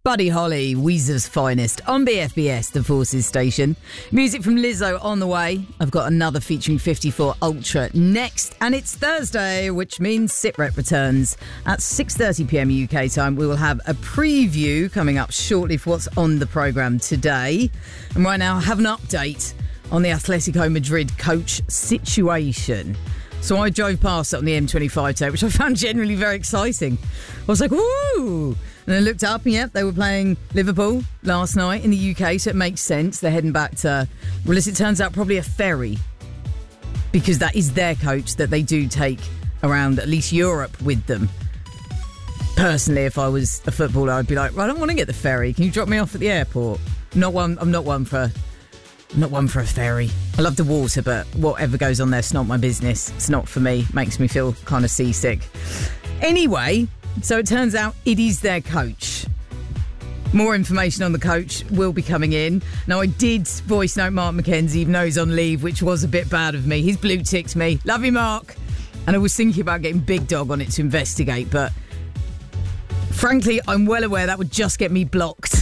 Buddy Holly, Weezer's finest, on BFBS, the Forces station. Music from Lizzo on the way. I've got another featuring 54 Ultra next, and it's Thursday, which means SitRep returns at 6:30pm UK time. We will have a preview coming up shortly for what's on the programme today. And right now, I have an update on the Atletico Madrid coach situation. So I drove past it on the M25 today, which I found generally very exciting. I was like, woo! And I looked up and, yep, they were playing Liverpool last night in the UK, so it makes sense. They're heading back to, well, as it turns out, probably a ferry, because that is their coach that they do take around at least Europe with them. Personally, if I was a footballer, I'd be like, well, I don't want to get the ferry. Can you drop me off at the airport? I'm not one for a ferry. I love the water, but whatever goes on there's not my business. It's not for me. Makes me feel kind of seasick. Anyway, so it turns out it is their coach. More information on the coach will be coming in. Now, I did voice note Mark McKenzie, even though he's on leave, which was a bit bad of me. He's blue ticked me. Love you, Mark. And I was thinking about getting Big Dog on it to investigate, but frankly, I'm well aware that would just get me blocked.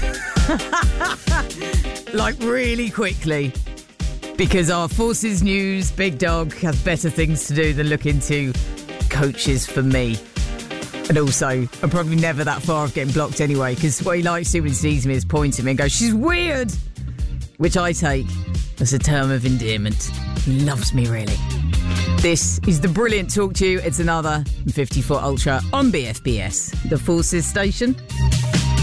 Like, really quickly. Because our Forces News Big Dog has better things to do than look into coaches for me. And also, I'm probably never that far off getting blocked anyway, because what he likes to do when he sees me is point at me and go, she's weird! Which I take as a term of endearment. He loves me, really. This is the brilliant Talk to You. It's another 54 Ultra on BFBS, the Forces station.